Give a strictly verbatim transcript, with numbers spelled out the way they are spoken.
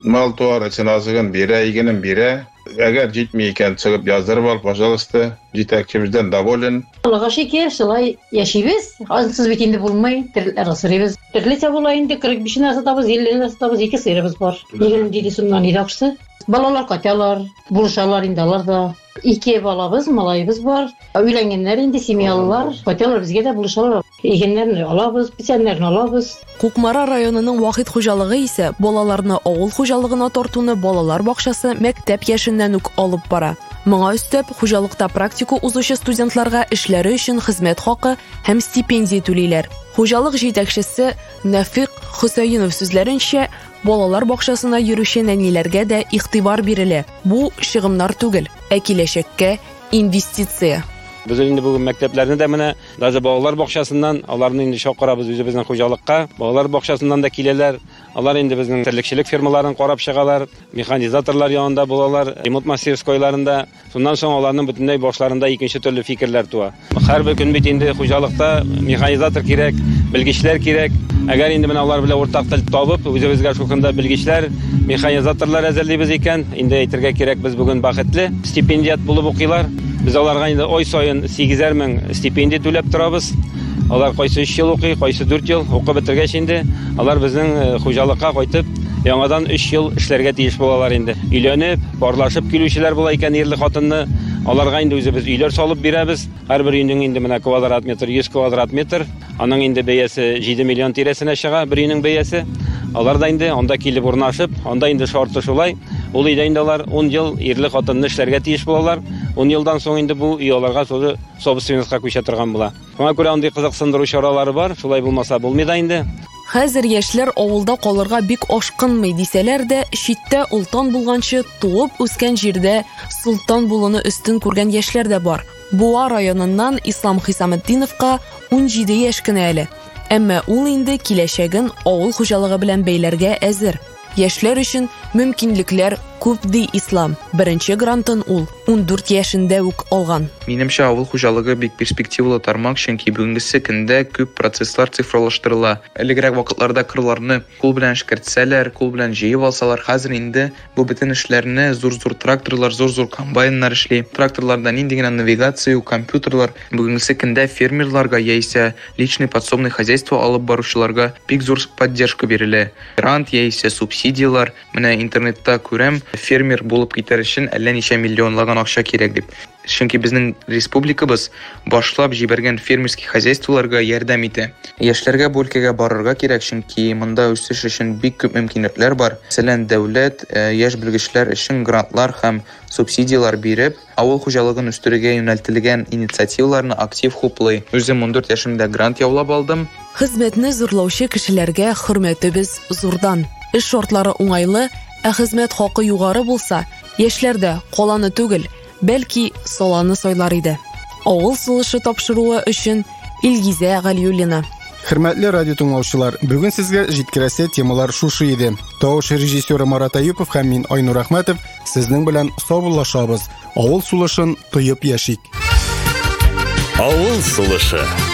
Mal tuarı için azığın bire, ilginin bire. Eğer gitmeyken çıkıp yazdırıp al, пожалуйста. Citekçimizden davulun. Allah'a şükür, şılay yaşayız. Ansız bitinde bulmayı, tırlar asırıyız. Tırlıca bulayında kırk beşini asıtabız, ellerini asıtabız, iki sıyırımız var. Yeginin dedi sundan idakçısı. Balalar kaçalar, buluşalar indalar da. İki balabız, malayımız var. Ülengenler indi simiyalılar. Kaçalar bizge de buluşalar. Egenlerini alabız, biçenlerini alabız. Kukmara rayonunun vahid xo'jaligi ise bolalarni avul xo'jaligina tortuni bolalar bog'chasi maktab yashidan uk olib bora. Моңа өстәп, хуҗалыкта практика узучы студентларга эшләре өчен хезмәт хакы һәм стипендия түлиләр. Хуҗалык җитәкчесе Нафиq Хусаинов сүзләренчә, балалар бакчасына йөрүче нәниләргә дә игътибар бирелә. Бу чыгымнар түгел, ә киләчәккә инвестиция. Biz indi bugün məktəblərini də mənə lazı bağlar bağçasından, onlarını indi şoqırabız özü bizning xo'jalikqa. Bağlar bağçasından da kilələr. Onlar indi bizning tirlikçilik firmalarını qarab çıqalar, mexanizatorlar yanında bulalar, remont masterskoylarında. Bundan soň onlarning bütünlüy başlarında ikinci türlü fikirlər tuwa. Hər bir gün bit indi xo'jalikta mexanizator kerak, bilgiçlər kerak. Agar indi men ular bilan o'rtaq til topib, o'zimizga shu kunda bilgiçlər, mexanizatorlar әзерлибез икән. Indi әйтергә кирәк, biz bugün бәхетле. Стипендият булып укыйлар. Biz onlarga indi oy sayын сигез мең стипендия түләп торабыз. Алар кайсы өч ел укый, кайсы дүрт ел укып бетергәч инде, алар безнең хуҗалыкка кайтып, яңадан өч ел эшләргә тиеш булалар инде. Өйләнеп, барлашып килүчеләр була икән ирле хатынны, аларга инде үзебез өйләр салып бирәбез. Һәрбер өйнең инде менә квадрат метр, йөз квадрат метр, аның инде бәясе җиде миллион тирәсенә чыга, бер өйнең бәясе. Алар да инде анда килеп урнашып, анда инде шарты шулай. Ул өйдә инде алар он ел ирле хатынны эшләргә тиеш булалар. он елдан соң инде бу үй аларга созы собственностька күчә торган була. Шуңа күрә андый кызыксындыру чаралары бар, шулай булмаса булмый да инде. Хәзер яшьләр авылда калырга бик ашкынмый дисәләр дә, читтә ултан булганчы туып үскән җирдә султан булуны өстен күргән яшьләр дә бар. Буа районыннан Ислам Хисаметдиновка он җиде яшь кенә әле. Әмма ул инде киләчәген авыл хуҗалыгы белән бәйләргә әзер. Яшьләр өчен мөмкинлекләр күп ди Ислам. Беренче грантын ул он дүрт яшендә үк алган. Минемчә, авыл хуҗалыгы бик перспективалы тармак, чөнки бүгенге көндә күп процесслар цифрлаштырыла. Элегрәк вакытларда кырларны кул белән эшкәртсәләр, кул белән җыеп алсалар, хәзер инде бу бөтен эшләрне зур-зур тракторлар, зур-зур комбайннар эшли. Тракторларда нинди генә навигация, компьютерлар бүгенге көндә фермерларга яисә личный подсобный хозяйство алып баручыларга бик зур поддержка бирелә. Грант яисә субсидиялар, менә интернетта күрәм, фермер булып китәр өчен әллә ничә миллионлаган акча кирәк дип. Чөнки безнең республикабыз башлап җибәргән фермерский хозяйстволарга ярдәм итә. Яшьләргә бу өлкәгә барырга кирәк, чөнки монда үсеш өчен бик күп мөмкинлекләр бар. Мәсәлән, дәүләт яшь белгечләр өчен грантлар һәм субсидиялар биреп, авыл хуҗалыгын үстерергә юнәлтелгән инициативаларны актив хуплый. Үзем он дүрт яшымда грант яулап алдым. Хезмәтне зурлаучы кешеләргә хөрмәтебез зурдан. Эш шартлары уңайлы, ә хезмәт хакы югары булса, яшьләрдә каланы түгел, бәлки саланы сайлар иде. Авыл сулышы тапшыруы өчен Илгизә Галиуллина. Хөрмәтле радио тыңлаучылар, бүгін сезгә җиткерәсе темалар шушы иде. Тавыш режиссеры Марат Аюпов һәм мин Айнур Әхмәтов сезнең белән саубуллашабыз. Авыл сулышын тоеп яшик. Авыл сулышы.